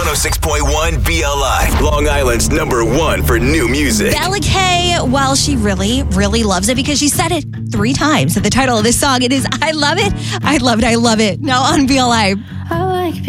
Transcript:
106.1 BLI, Long Island's #1 for new music. Bella K, well, she really, really loves it because she said it 3 times at the title of this song. It is I Love It, I Love It, I Love It. Now on BLI. I like